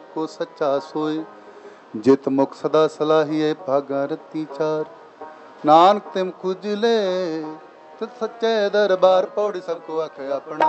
एको सच्चा सोए। जित मुख सदा सलाहिए भागा रती चार। नानक तिम खुजले तित सच्चे दरबार। पौड़ी सबको आखे अपना